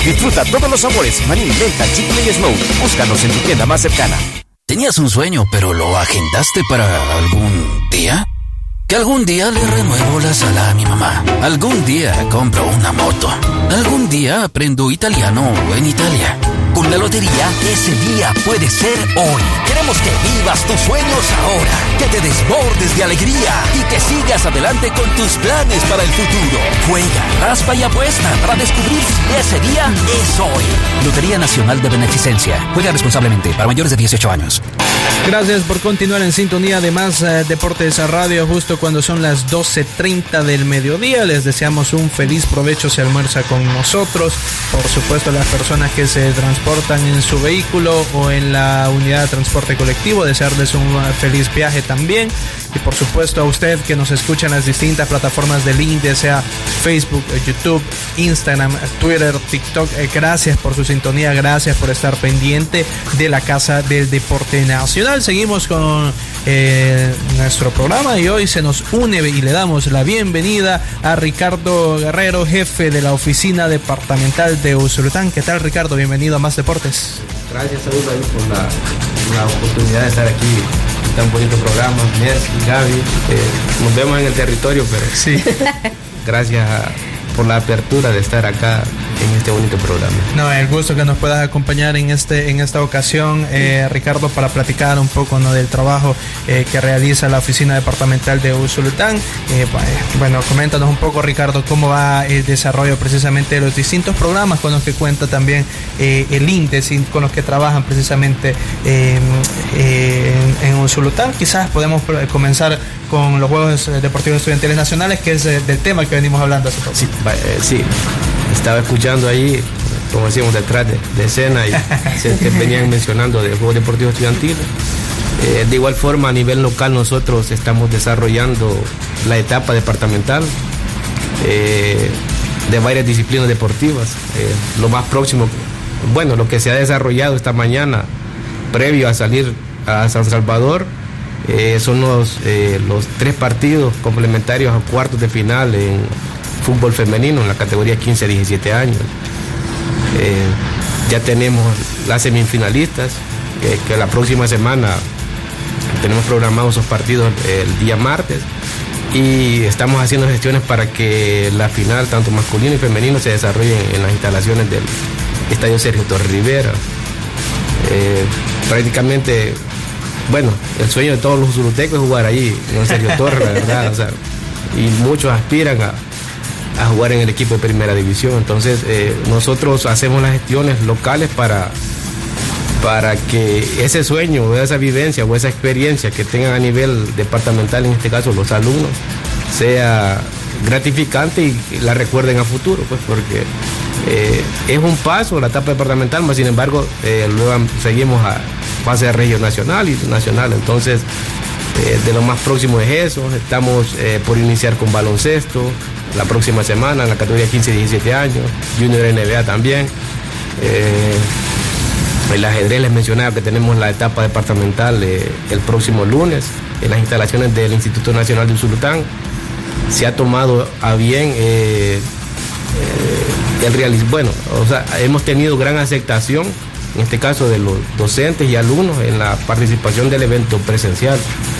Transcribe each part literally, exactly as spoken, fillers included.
Disfruta todos los sabores, maní, menta, chicle y smoke. Búscanos en tu tienda más cercana. ¿Tenías un sueño pero lo agendaste para algún día? Que algún día le renuevo la sala a mi mamá. Algún día compro una moto. Algún día aprendo italiano en Italia. Con la lotería, ese día puede ser hoy. Queremos que vivas tus sueños ahora, que te desbordes de alegría y que sigas adelante con tus planes para el futuro. Juega, raspa y apuesta para descubrir si ese día es hoy. Lotería Nacional de Beneficencia. Juega responsablemente para mayores de dieciocho años. Gracias por continuar en sintonía de Más eh, Deportes a Radio justo cuando son las doce treinta del mediodía. Les deseamos un feliz provecho si almuerza con nosotros. Por supuesto, las personas que se transportan en su vehículo o en la unidad de transporte colectivo, desearles un feliz viaje también. Y por supuesto a usted que nos escucha en las distintas plataformas de link, ya sea Facebook, YouTube, Instagram, Twitter, TikTok. Eh, gracias por su sintonía, gracias por estar pendiente de la Casa del Deporte Nacional. Seguimos con eh, nuestro programa y hoy se nos une y le damos la bienvenida a Ricardo Guerrero, jefe de la Oficina Departamental de Usulután. ¿Qué tal, Ricardo? Bienvenido a Más Deportes. Gracias, Saúl, por la, la oportunidad de estar aquí. Tan bonito programa, Merci, Gaby. Eh, nos vemos en el territorio, pero sí. Gracias a, por la apertura de estar acá en este bonito programa. No, el gusto que nos puedas acompañar en este en esta ocasión, eh, Ricardo, para platicar un poco, ¿no?, del trabajo eh, que realiza la Oficina Departamental de Usulután. Eh, bueno, coméntanos un poco, Ricardo, cómo va el desarrollo precisamente de los distintos programas con los que cuenta también eh, el INDES y con los que trabajan precisamente eh, eh, en, en Usulután. Quizás podemos comenzar con los Juegos Deportivos Estudiantiles Nacionales, que es eh, del tema que venimos hablando hace poco. Sí, eh, sí. Estaba escuchando ahí, como decíamos, detrás de, de escena y se, que venían mencionando de Juegos Deportivos Estudiantiles. Eh, de igual forma, a nivel local nosotros estamos desarrollando la etapa departamental eh, de varias disciplinas deportivas. Eh, lo más próximo, bueno, lo que se ha desarrollado esta mañana, previo a salir a San Salvador, eh, son los, eh, los tres partidos complementarios a cuartos de final en fútbol femenino en la categoría quince a diecisiete años. Eh, ya tenemos las semifinalistas, que, que la próxima semana tenemos programados esos partidos el día martes, y estamos haciendo gestiones para que la final, tanto masculino y femenino, se desarrolle en las instalaciones del Estadio Sergio Torres Rivera. Eh, prácticamente, bueno, el sueño de todos los usulutecos es jugar ahí en el Sergio Torres, la verdad, o sea, y muchos aspiran a a jugar en el equipo de primera división. Entonces eh, nosotros hacemos las gestiones locales para, para que ese sueño o esa vivencia o esa experiencia que tengan a nivel departamental, en este caso los alumnos, sea gratificante y la recuerden a futuro, pues, porque eh, es un paso la etapa departamental, mas sin embargo eh, luego seguimos a fase de región nacional y nacional. Entonces eh, de lo más próximo es eso. Estamos eh, por iniciar con baloncesto la próxima semana en la categoría quince a diecisiete años, Junior N B A también. Eh, el ajedrez, les mencionaba que tenemos la etapa departamental eh, el próximo lunes en las instalaciones del Instituto Nacional de Usulután. Se ha tomado a bien eh, eh, el realismo. Bueno, o sea, hemos tenido gran aceptación, en este caso de los docentes y alumnos, en la participación del evento presencial.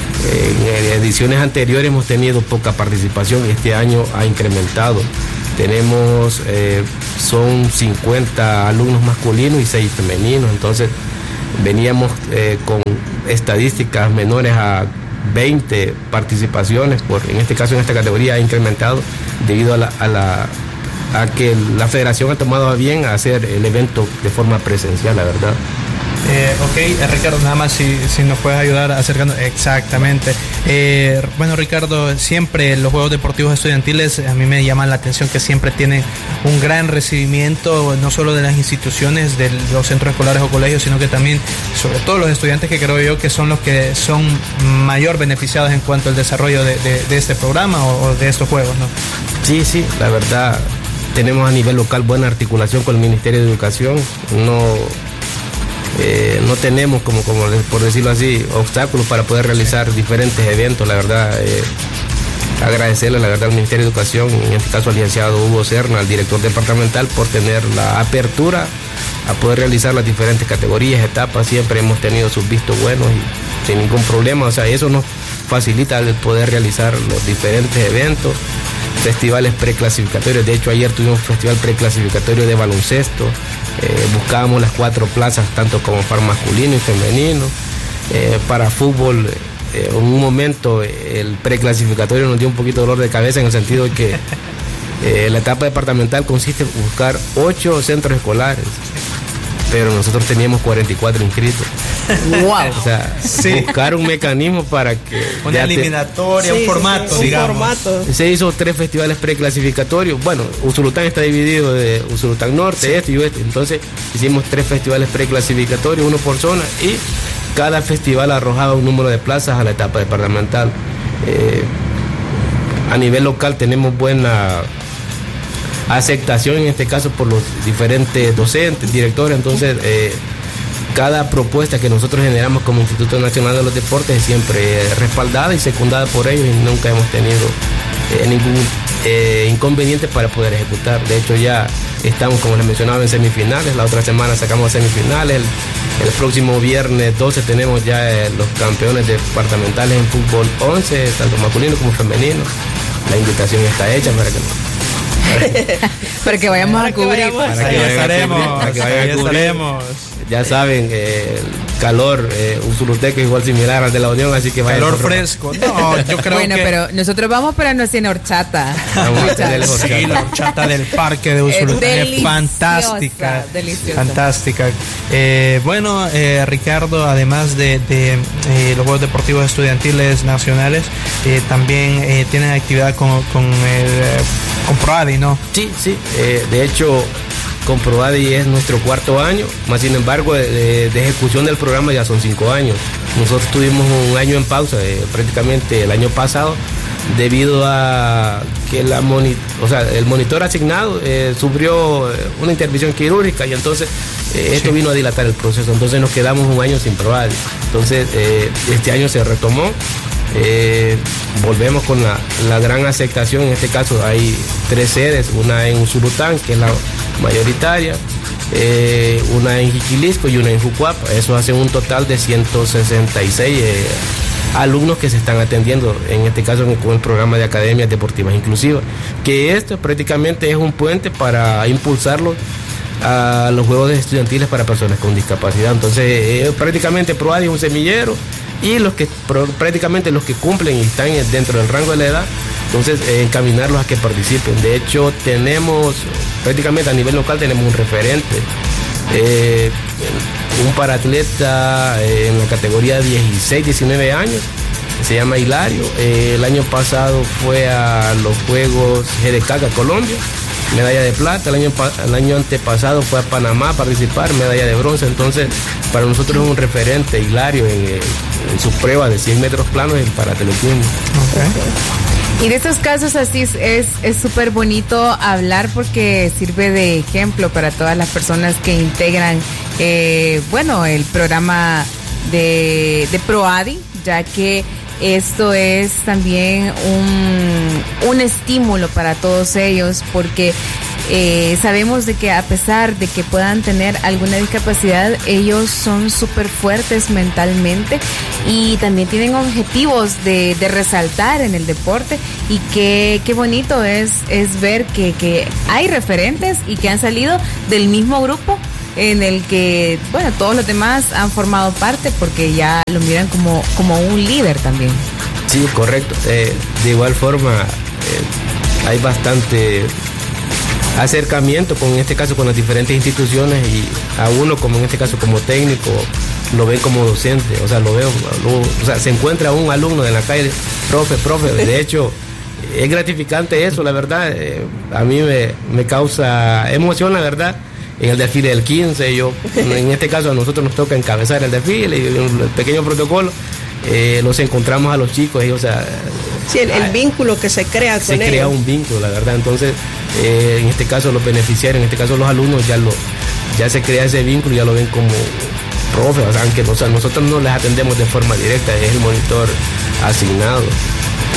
En ediciones anteriores hemos tenido poca participación y este año ha incrementado. Tenemos, eh, son cincuenta alumnos masculinos y seis femeninos, entonces veníamos eh, con estadísticas menores a veinte participaciones, por, en este caso en esta categoría ha incrementado debido a, la, a, la, a que la federación ha tomado a bien hacer el evento de forma presencial, la verdad. Eh, ok, eh, Ricardo, nada más si, si nos puedes ayudar acercando. Exactamente. Eh, bueno, Ricardo, siempre los Juegos Deportivos Estudiantiles a mí me llaman la atención que siempre tienen un gran recibimiento, no solo de las instituciones, de los centros escolares o colegios, sino que también, sobre todo, los estudiantes, que creo yo que son los que son mayor beneficiados en cuanto al desarrollo de, de, de este programa o, o de estos Juegos, ¿no? Sí, sí, la verdad, tenemos a nivel local buena articulación con el Ministerio de Educación. No... Eh, no tenemos, como, como por decirlo así, obstáculos para poder realizar diferentes eventos. La verdad, eh, agradecerle la verdad al Ministerio de Educación, en este caso al licenciado Hugo Serna, al director departamental, por tener la apertura a poder realizar las diferentes categorías, etapas. Siempre hemos tenido sus vistos buenos y sin ningún problema, o sea, eso nos facilita el poder realizar los diferentes eventos, festivales preclasificatorios. De hecho, ayer tuvimos un festival preclasificatorio de baloncesto, eh, buscábamos las cuatro plazas, tanto como para masculino y femenino. Eh, para fútbol, eh, en un momento el preclasificatorio nos dio un poquito de dolor de cabeza, en el sentido de que eh, la etapa departamental consiste en buscar ocho centros escolares, pero nosotros teníamos cuarenta y cuatro inscritos. Wow. O sea, sí. buscar un mecanismo para que... Una eliminatoria, sí, un formato, sí, digamos. Un formato. Se hizo tres festivales preclasificatorios. Bueno, Usulután está dividido de Usulután Norte, sí. este y oeste. Entonces hicimos tres festivales preclasificatorios, uno por zona, y cada festival arrojaba un número de plazas a la etapa departamental. Eh, a nivel local tenemos buena aceptación, en este caso por los diferentes docentes, directores. Entonces eh, cada propuesta que nosotros generamos como Instituto Nacional de los Deportes es siempre respaldada y secundada por ellos, y nunca hemos tenido eh, ningún eh, inconveniente para poder ejecutar. De hecho, ya estamos, como les mencionaba, en semifinales. La otra semana sacamos semifinales. El, el próximo viernes doce tenemos ya eh, los campeones departamentales en fútbol once, tanto masculino como femenino. La invitación está hecha para que para que vayamos para a cubrir. Para que estaremos, para que vayan a cubrir. Ya saben, eh, el calor eh, usulutecos es igual similar al de la Unión, así que vayan. Calor fresco. No, yo creo bueno, que... pero nosotros vamos para nuestra horchata. Sí, la horchata del parque de Usulután es, es fantástica. Deliciosa. Fantástica. Eh, bueno, eh, Ricardo, además de, de eh, los Juegos Deportivos Estudiantiles Nacionales, eh, también eh, tienen actividad con, con, el, con ProAdi, ¿no? Sí, sí. Eh, de hecho, con ProAdi es nuestro cuarto año, más sin embargo de, de ejecución del programa ya son cinco años. Nosotros tuvimos un año en pausa, eh, prácticamente el año pasado, debido a que la moni- o sea, el monitor asignado eh, sufrió una intervención quirúrgica, y entonces eh, esto sí. vino a dilatar el proceso. Entonces nos quedamos un año sin ProAdi. Entonces eh, este año se retomó. Eh, volvemos con la, la gran aceptación. En este caso hay tres sedes, una en Usulután, que es la mayoritaria, eh, una en Jiquilisco y una en Jucuapa. Eso hace un total de ciento sesenta y seis eh, alumnos que se están atendiendo, en este caso con el programa de academias deportivas inclusivas, que esto prácticamente es un puente para impulsarlos a los juegos estudiantiles para personas con discapacidad. Entonces eh, prácticamente ProAdi es un semillero, y los que prácticamente los que cumplen y están dentro del rango de la edad, entonces eh, encaminarlos a que participen. De hecho, tenemos prácticamente a nivel local tenemos un referente, eh, un paratleta eh, en la categoría dieciséis, diecinueve años, se llama Hilario. Eh, el año pasado fue a los Juegos G D C A C A Colombia, medalla de plata. El año, el año antepasado fue a Panamá a participar, medalla de bronce. Entonces, para nosotros es un referente Hilario en, en sus pruebas de cien metros planos en paratletismo. Okay. Y de estos casos así es es súper bonito hablar, porque sirve de ejemplo para todas las personas que integran eh, bueno el programa de, de ProAdi, ya que esto es también un, un estímulo para todos ellos, porque eh, sabemos de que a pesar de que puedan tener alguna discapacidad, ellos son súper fuertes mentalmente y también tienen objetivos de, de resaltar en el deporte, y qué qué bonito es, es ver que, que hay referentes y que han salido del mismo grupo en el que, bueno, todos los demás han formado parte, porque ya lo miran como, como un líder también. Sí, correcto. Eh, de igual forma, eh, hay bastante acercamiento con, en este caso, con las diferentes instituciones, y a uno, como en este caso como técnico, lo ven como docente. O sea, lo veo, lo, o sea, se encuentra un alumno en la calle, profe, profe. De hecho, es gratificante eso, la verdad. Eh, a mí me, me causa emoción, la verdad. En el desfile del quince, yo, en este caso a nosotros nos toca encabezar el desfile y el pequeño protocolo, eh, los encontramos a los chicos, y, o sea, sí, el, el vínculo que se crea se con ellos. Se crea un vínculo, la verdad. Entonces, eh, en este caso los beneficiarios, en este caso los alumnos, ya lo, ya se crea ese vínculo, ya lo ven como profe, o sea, aunque o sea, nosotros no les atendemos de forma directa, es el monitor asignado.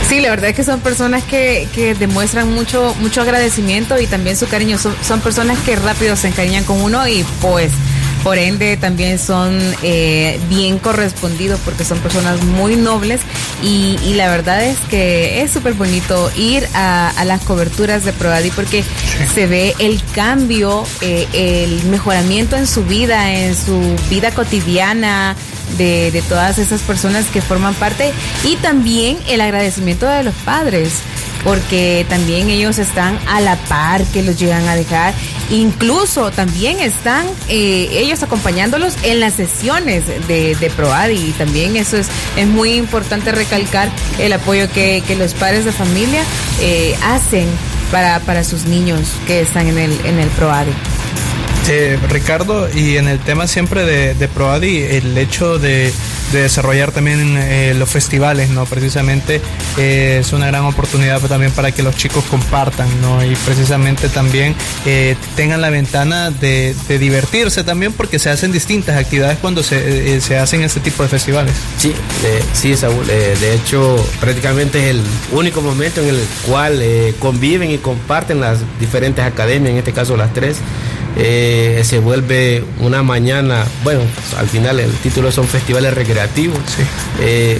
Sí, la verdad es que son personas que, que demuestran mucho, mucho agradecimiento y también su cariño. Son, son personas que rápido se encariñan con uno y pues por ende también son eh, bien correspondidos porque son personas muy nobles y, y la verdad es que es súper bonito ir a, a las coberturas de Provadi porque sí. se ve el cambio, eh, el mejoramiento en su vida, en su vida cotidiana de, de todas esas personas que forman parte y también el agradecimiento de los padres. Porque también ellos están a la par que los llegan a dejar, incluso también están eh, ellos acompañándolos en las sesiones de, de Provadi y también eso es, es muy importante recalcar el apoyo que, que los padres de familia eh, hacen para, para sus niños que están en el, en el Provadi. Eh, Ricardo, y en el tema siempre de, de Provadi, el hecho de, de desarrollar también eh, los festivales, ¿no? Precisamente eh, es una gran oportunidad también para que los chicos compartan, ¿no? Y precisamente también eh, tengan la ventana de, de divertirse también porque se hacen distintas actividades cuando se, eh, se hacen este tipo de festivales. Sí, eh, sí, Saúl, eh, de hecho prácticamente es el único momento en el cual eh, conviven y comparten las diferentes academias, en este caso las tres. Eh, se vuelve una mañana, bueno, al final el título son festivales recreativos, sí. eh,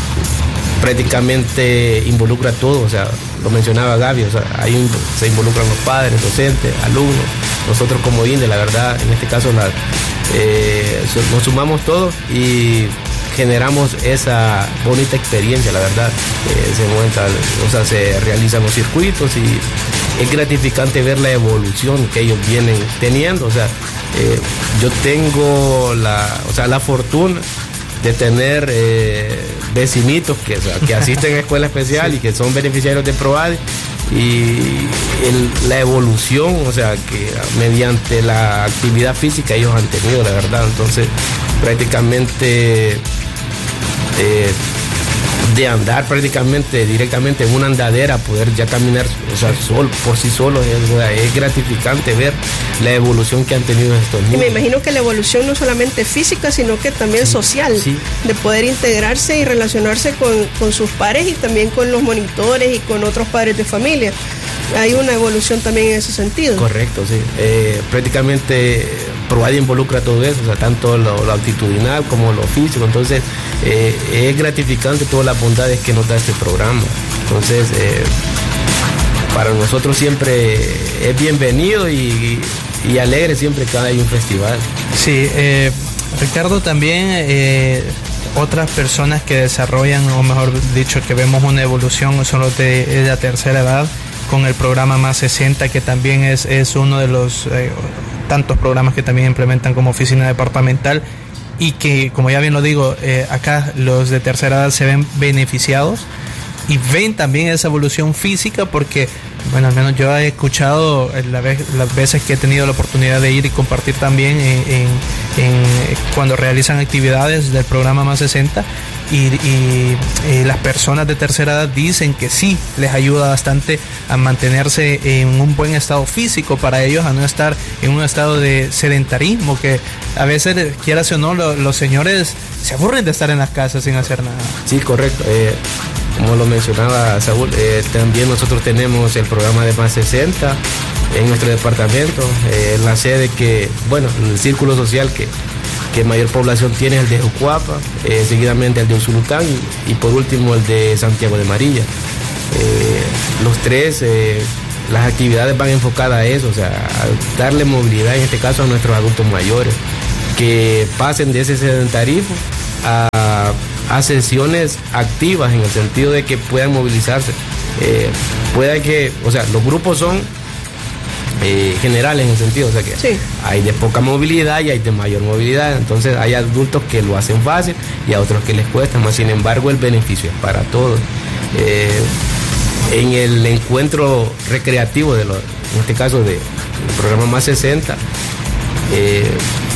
prácticamente involucra todo, o sea, lo mencionaba Gaby, o sea, ahí se involucran los padres, docentes, alumnos, nosotros como I N D E, la verdad, en este caso la, eh, nos sumamos todos y generamos esa bonita experiencia, la verdad, eh, se monta, o sea, se realizan los circuitos y es gratificante ver la evolución que ellos vienen teniendo, o sea, eh, yo tengo la, o sea, la fortuna de tener eh, vecinitos que, o sea, que asisten a escuela especial sí. y que son beneficiarios de Provadi y el, la evolución, o sea, que mediante la actividad física ellos han tenido, la verdad, entonces prácticamente eh, de andar prácticamente directamente en una andadera, poder ya caminar, o sea, sol, por sí solo, es, es gratificante ver la evolución que han tenido estos niños. Y me imagino que la evolución no solamente física, sino que también sí, social, sí. de poder integrarse y relacionarse con, con sus pares y también con los monitores y con otros padres de familia. Hay una evolución también en ese sentido. Correcto, sí. Eh, prácticamente Provadi involucra todo eso, o sea, tanto lo, lo actitudinal como lo físico, entonces eh, es gratificante todas las bondades que nos da este programa. Entonces, eh, para nosotros siempre es bienvenido y, y alegre siempre que hay un festival. Sí, eh, Ricardo, también eh, otras personas que desarrollan, o mejor dicho, que vemos una evolución son los de, de la tercera edad, con el programa Más sesenta, que también es, es uno de los eh, tantos programas que también implementan como oficina departamental y que, como ya bien lo digo, eh, acá los de tercera edad se ven beneficiados y ven también esa evolución física porque, bueno, al menos yo he escuchado la vez, las veces que he tenido la oportunidad de ir y compartir también en, en, en cuando realizan actividades del programa Más sesenta y, y, y las personas de tercera edad dicen que sí, les ayuda bastante a mantenerse en un buen estado físico para ellos, a no estar en un estado de sedentarismo, que a veces, quieras o no, lo, los señores se aburren de estar en las casas sin hacer nada. Sí, correcto. Eh, como lo mencionaba Saúl, eh, también nosotros tenemos el programa de Más sesenta en nuestro departamento, eh, la sede que, bueno, el círculo social que que mayor población tiene es el de Jucuapa, eh, seguidamente el de Usulután y, y por último el de Santiago de Marilla. Eh, los tres, eh, las actividades van enfocadas a eso, o sea, a darle movilidad en este caso a nuestros adultos mayores, que pasen de ese sedentarismo a, a sesiones activas en el sentido de que puedan movilizarse. Eh, pueda que, o sea, los grupos son Eh, generales en el sentido, o sea que sí. hay de poca movilidad y hay de mayor movilidad, entonces hay adultos que lo hacen fácil y a otros que les cuesta más, sin embargo el beneficio es para todos. Eh, en el encuentro recreativo de los, en este caso de, del programa Más sesenta, eh,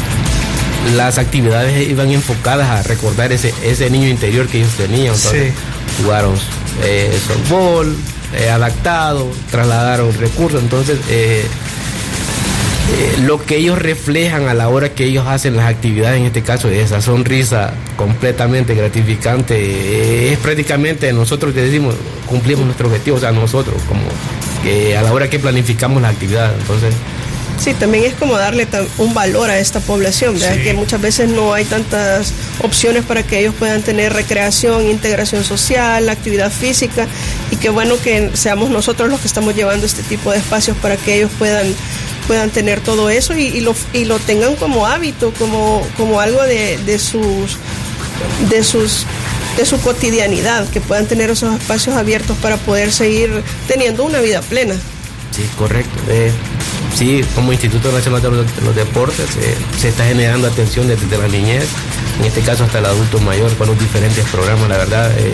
las actividades iban enfocadas a recordar ese, ese niño interior que ellos tenían, entonces sí. jugaron eh, softball, Eh, adaptado, trasladaron recursos, entonces eh, eh, lo que ellos reflejan a la hora que ellos hacen las actividades, en este caso esa sonrisa completamente gratificante, eh, es prácticamente nosotros que decimos, cumplimos nuestro objetivo, o sea, nosotros como que a la hora que planificamos la actividad, entonces... Sí, también es como darle un valor a esta población, ¿verdad? Sí. Que muchas veces no hay tantas opciones para que ellos puedan tener recreación, integración social, actividad física, y qué bueno que seamos nosotros los que estamos llevando este tipo de espacios para que ellos puedan, puedan tener todo eso y, y, lo, y lo tengan como hábito, como, como algo de, de sus... de sus de su cotidianidad, que puedan tener esos espacios abiertos para poder seguir teniendo una vida plena. Sí, correcto. Eh, sí, como Instituto Nacional de los, de los Deportes eh, se está generando atención desde, desde la niñez, en este caso hasta el adulto mayor, con los diferentes programas. La verdad, eh,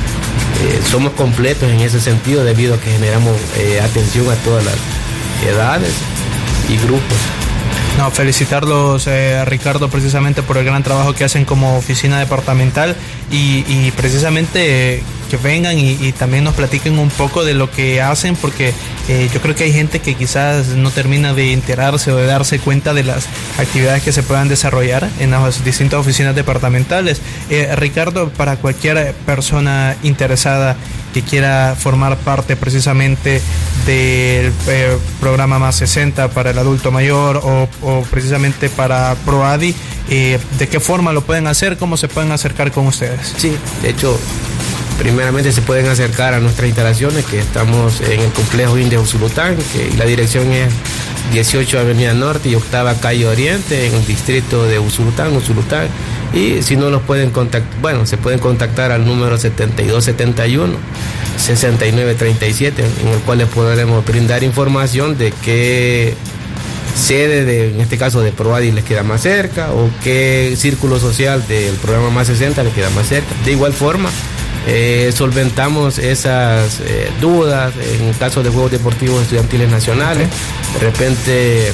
eh, somos completos en ese sentido debido a que generamos eh, atención a todas las edades y grupos. No, felicitarlos, eh, Ricardo, precisamente por el gran trabajo que hacen como oficina departamental y, y precisamente eh, que vengan y, y también nos platiquen un poco de lo que hacen, porque eh, yo creo que hay gente que quizás no termina de enterarse o de darse cuenta de las actividades que se puedan desarrollar en las distintas oficinas departamentales. Eh, Ricardo, para cualquier persona interesada que quiera formar parte precisamente del eh, programa Más sesenta para el adulto mayor o, o precisamente para ProAdi, eh, ¿de qué forma lo pueden hacer? ¿Cómo se pueden acercar con ustedes? Sí, de hecho, primeramente se pueden acercar a nuestras instalaciones, que estamos en el complejo India Usulután, que la dirección es dieciocho Avenida Norte y octava Calle Oriente, en el distrito de Usulután, Usulután. Y si no los pueden contactar, bueno, se pueden contactar al número setenta y dos setenta y uno, sesenta y nueve treinta y siete, en el cual les podremos brindar información de qué sede, de, en este caso de ProAdi, les queda más cerca, o qué círculo social del programa Más sesenta les queda más cerca. De igual forma, eh, solventamos esas eh, dudas en el caso de Juegos Deportivos Estudiantiles Nacionales. De repente...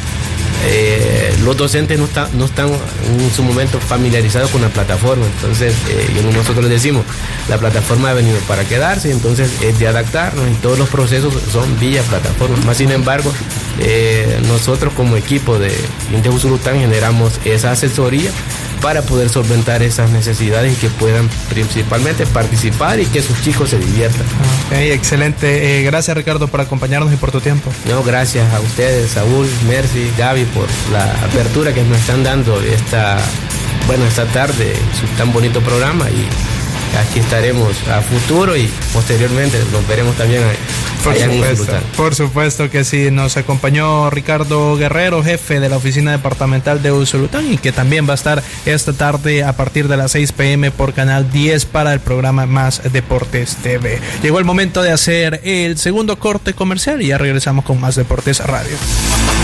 Eh, los docentes no, está, no están en su momento familiarizados con la plataforma, entonces eh, nosotros les decimos, la plataforma ha venido para quedarse, entonces es de adaptarnos y todos los procesos son vía plataforma. Más sin embargo, eh, nosotros como equipo de India Usulután generamos esa asesoría para poder solventar esas necesidades y que puedan principalmente participar y que sus chicos se diviertan. Okay, excelente. Eh, gracias, Ricardo, por acompañarnos y por tu tiempo. No, gracias a ustedes, Saúl, Mercy, Gaby, por la apertura que nos están dando esta, bueno, esta tarde, su tan bonito programa, y aquí estaremos a futuro y posteriormente los veremos también allá en Usulután. Por supuesto que sí, nos acompañó Ricardo Guerrero, jefe de la oficina departamental de Usulután, y que también va a estar esta tarde a partir de las seis pm por Canal diez para el programa Más Deportes T V. Llegó el momento de hacer el segundo corte comercial y ya regresamos con Más Deportes Radio.